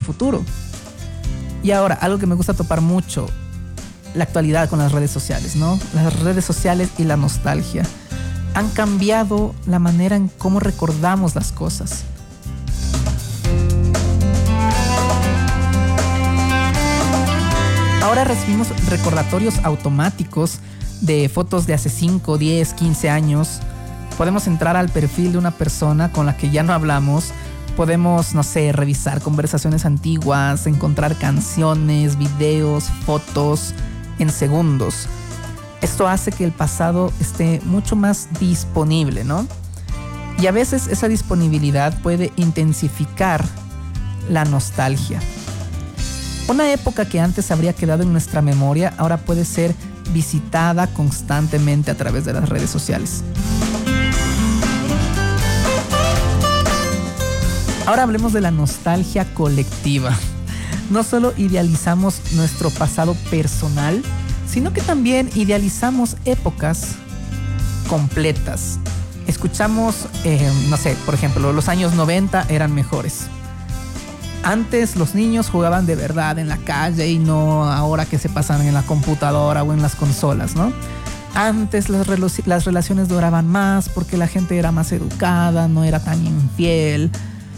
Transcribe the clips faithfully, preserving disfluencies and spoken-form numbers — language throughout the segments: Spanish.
futuro. Y ahora, algo que me gusta topar mucho, la actualidad con las redes sociales, ¿no? Las redes sociales y la nostalgia han cambiado la manera en cómo recordamos las cosas. Ahora recibimos recordatorios automáticos de fotos de hace cinco, diez, quince años. Podemos entrar al perfil de una persona con la que ya no hablamos. Podemos, no sé, revisar conversaciones antiguas, encontrar canciones, videos, fotos en segundos. Esto hace que el pasado esté mucho más disponible, ¿no? Y a veces esa disponibilidad puede intensificar la nostalgia. Una época que antes habría quedado en nuestra memoria ahora puede ser visitada constantemente a través de las redes sociales. Ahora hablemos de la nostalgia colectiva. No solo idealizamos nuestro pasado personal, sino que también idealizamos épocas completas. Escuchamos, eh, no sé, por ejemplo, los años noventa eran mejores. Antes los niños jugaban de verdad en la calle y no ahora que se pasan en la computadora o en las consolas, ¿no? Antes las, relo- las relaciones duraban más porque la gente era más educada, no era tan infiel.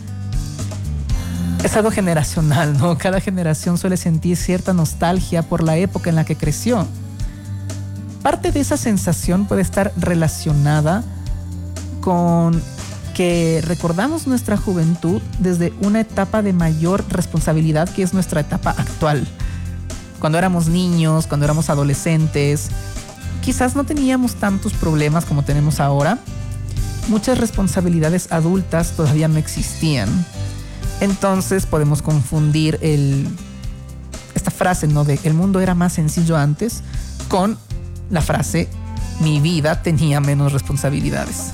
Es algo generacional, ¿no? Cada generación suele sentir cierta nostalgia por la época en la que creció. Parte de esa sensación puede estar relacionada con que recordamos nuestra juventud desde una etapa de mayor responsabilidad, que es nuestra etapa actual. Cuando éramos niños, cuando éramos adolescentes, quizás no teníamos tantos problemas como tenemos ahora. Muchas responsabilidades adultas todavía no existían. Entonces podemos confundir el, esta frase, ¿no?, de el mundo era más sencillo antes con la frase mi vida tenía menos responsabilidades.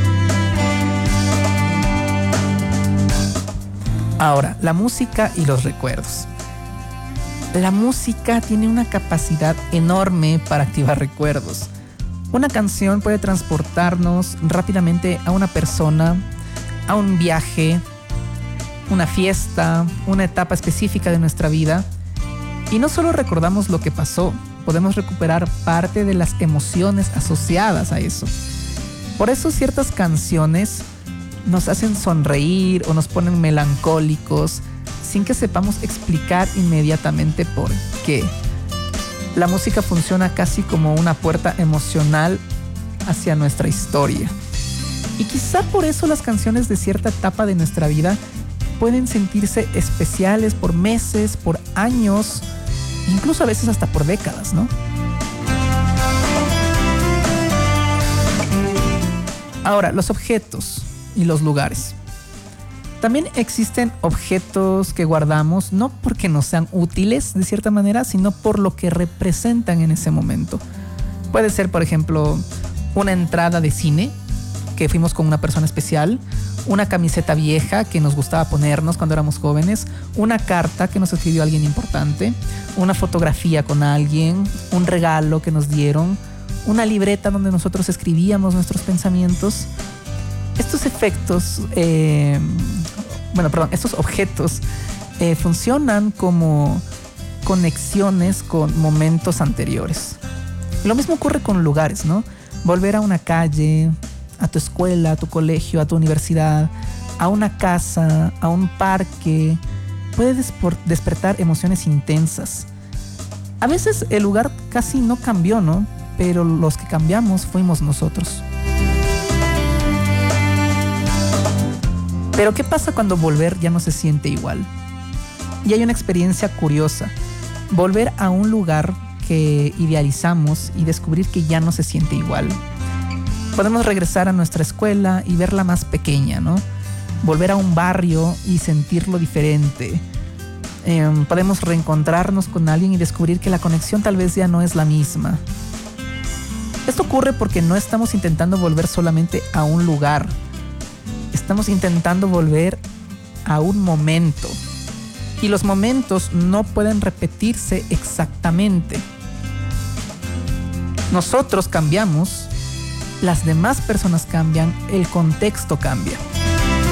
Ahora, la música y los recuerdos. La música tiene una capacidad enorme para activar recuerdos. Una canción puede transportarnos rápidamente a una persona, a un viaje, una fiesta, una etapa específica de nuestra vida. Y no solo recordamos lo que pasó, podemos recuperar parte de las emociones asociadas a eso. Por eso ciertas canciones nos hacen sonreír o nos ponen melancólicos sin que sepamos explicar inmediatamente por qué. La música funciona casi como una puerta emocional hacia nuestra historia. Y quizá por eso las canciones de cierta etapa de nuestra vida pueden sentirse especiales por meses, por años, incluso a veces hasta por décadas, ¿no? Ahora, los objetos y los lugares. También existen objetos que guardamos no porque nos sean útiles de cierta manera, sino por lo que representan en ese momento. Puede ser, por ejemplo, una entrada de cine que fuimos con una persona especial, una camiseta vieja que nos gustaba ponernos cuando éramos jóvenes, una carta que nos escribió alguien importante, una fotografía con alguien, un regalo que nos dieron, una libreta donde nosotros escribíamos nuestros pensamientos. Estos efectos, eh, bueno, perdón, estos objetos eh, funcionan como conexiones con momentos anteriores. Lo mismo ocurre con lugares, ¿no? Volver a una calle, a tu escuela, a tu colegio, a tu universidad, a una casa, a un parque, puede despor- despertar emociones intensas. A veces el lugar casi no cambió, ¿no? Pero los que cambiamos fuimos nosotros. Pero ¿qué pasa cuando volver ya no se siente igual? Y hay una experiencia curiosa. Volver a un lugar que idealizamos y descubrir que ya no se siente igual. Podemos regresar a nuestra escuela y verla más pequeña, ¿no? Volver a un barrio y sentirlo diferente. Eh, podemos reencontrarnos con alguien y descubrir que la conexión tal vez ya no es la misma. Esto ocurre porque no estamos intentando volver solamente a un lugar. Estamos intentando volver a un momento. Y los momentos no pueden repetirse exactamente. Nosotros cambiamos, las demás personas cambian, el contexto cambia.